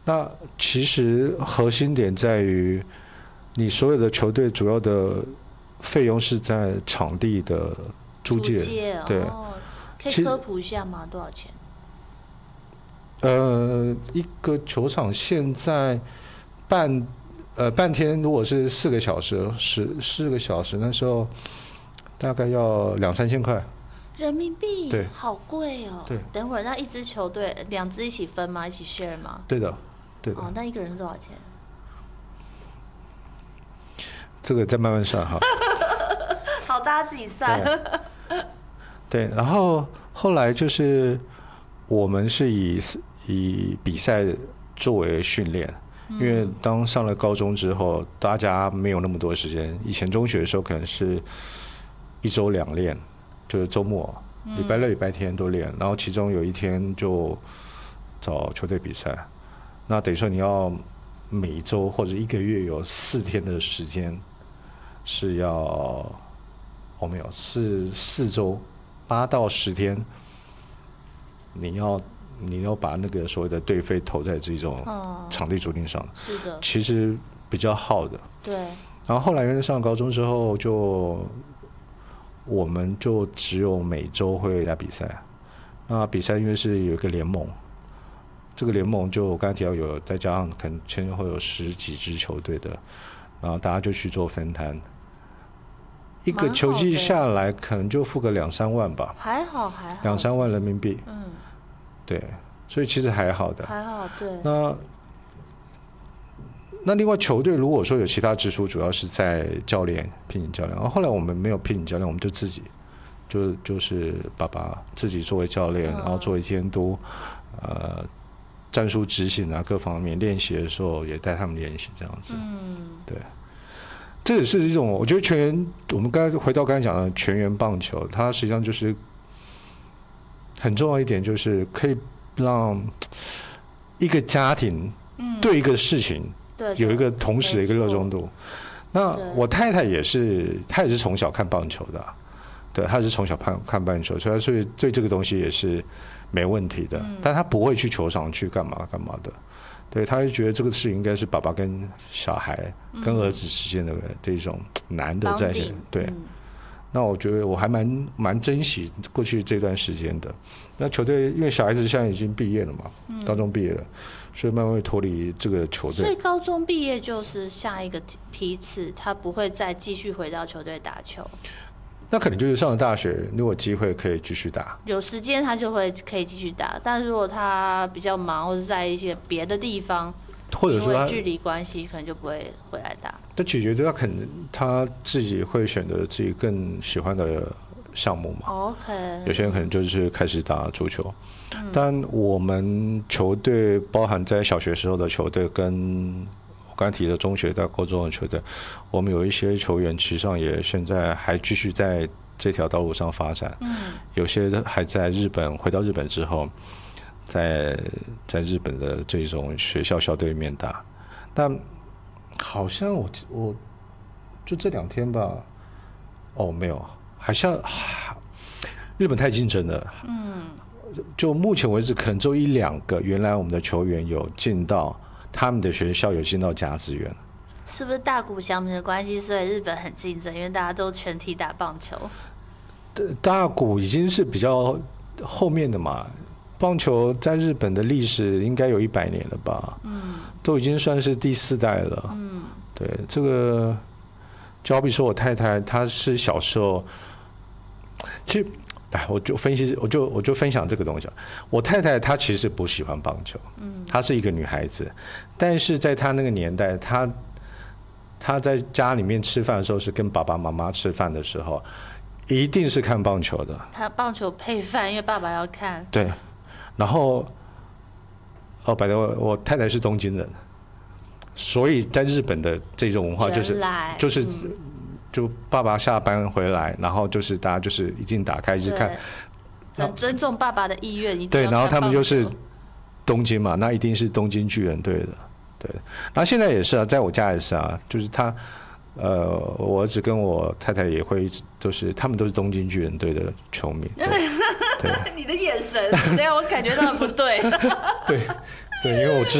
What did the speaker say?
那其实核心点在于，你所有的球队主要的费用是在场地的租借，对。 可以科普一下吗？多少钱？ 一个球场现在半天，如果是4个小时，4个小时，那时候大概要2-3千块人民币， 对， 好贵哦。 对， 等会儿那一支球队2支一起分吗？一起 share 吗？ 对的，对的。 哦，那一个人是多少钱？ 这个再慢慢算哈。 好，大家自己算。 对，然后后来就是我们是以比赛作为训练，因为当上了高中之后，大家没有那么多时间。以前中学的时候可能是1周2练，就是周末、礼拜六、礼拜天都练，然后其中有一天就找球队比赛。那等于说你要每周或者1个月有4天的时间是要，没有，是4周8到10天，你要把那个所谓的队费投在这种场地租赁上， 是的， 其实比较耗的。 对。 然后后来因为上高中之后，我们就只有每周会来比赛。那比赛因为是有一个联盟，这个联盟就我刚才提到有，再加上可能前后有10几支球队的，然后大家就去做分摊。一个球季下来可能就付个2-3万吧， 还好 2-3万人民币，对，所以其实还好的， 还好，对。 那另外球队如果说有其他支出，主要是在教练聘请教练，然后后来我们没有聘请教练，我们就自己就是爸爸自己作为教练，然后作为监督，战术执行啊各方面练习的时候也带他们练习这样子，对。这也是一种，我觉得全员，我们回到刚才讲的全员棒球，它实际上就是很重要一点，就是可以让一个家庭对一个事情有一个同时的一个热衷度。那我太太她也是从小看棒球的，对，她是从小看棒球，所以对这个东西也是没问题的，但她不会去球场去干嘛的。对，他就觉得这个事应该是爸爸跟小孩、跟儿子之间的这种难的在一起。对，那我觉得我还蛮珍惜过去这段时间的。那球队因为小孩子现在已经毕业了嘛，高中毕业了，所以慢慢会脱离这个球队。 所以高中毕业就是下一个批次，他不会再继续回到球队打球。 那可能就是上了大学，如果机会可以继续打， 有时间他就可以继续打。但如果他比较忙，或者在一些别的地方， 或者说他距离关系，可能就不会回来打。 这取决于他可能他自己会选择自己更喜欢的项目嘛。 OK， 有些人可能就是开始打足球，但我们球队包含在小学时候的球队跟我刚才提的中学到高中的球队，我们有一些球员其实上也现在还继续在这条道路上发展，有些还在日本，回到日本之后在日本的这种学校校队里面打，但好像我就这2天吧，没有，好像日本太竞争了，就目前为止可能只有1-2个原来我们的球员有进到他们的学校，有进到甲子园。 是不是大谷翔平的关系，所以日本很竞争，因为大家都全体打棒球？ 大谷已经是比较后面的嘛，棒球在日本的历史应该有100年了吧，都已经算是第4代了，对，这个就好比说我太太，她是小时候，其实我就分享这个东西。我太太她其实不喜欢棒球，她是一个女孩子，但是在她那个年代，她在家里面吃饭的时候是跟爸爸妈妈吃饭的时候，一定是看棒球的。 她棒球配饭，因为爸爸要看。 对，然后百得我太太是东京人，所以在日本的这种文化就是就爸爸下班回来，然后就是大家就是一定打开一直看， 很尊重爸爸的意愿。 对，然后他们就是东京嘛，那一定是东京巨人队的，对。然后现在也是啊，在我家也是啊，就是我儿子跟我太太也会，他们都是东京巨人队的球迷。对， 你的眼神，对我感觉到不对。 对，因为我知